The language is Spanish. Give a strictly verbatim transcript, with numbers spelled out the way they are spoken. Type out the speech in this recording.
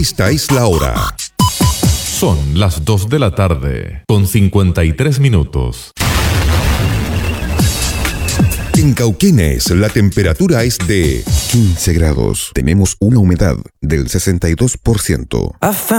Esta es la hora. Son las dos de la tarde, con cincuenta y tres minutos. En Cauquenes, la temperatura es de quince grados. Tenemos una humedad del sesenta y dos por ciento.